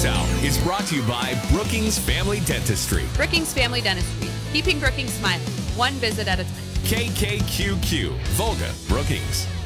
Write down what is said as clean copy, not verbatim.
South is brought to you by Brookings Family Dentistry. Brookings Family Dentistry, keeping Brookings smiling, one visit at a time. KKQQ, Volga, Brookings.